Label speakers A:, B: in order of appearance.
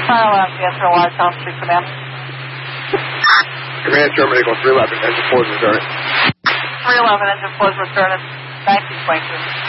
A: Fire alarm, answer Wise House, please, command.
B: Command German Eagle 311, engine 4 is returning.
A: 311, engine 4 is returning, 1922.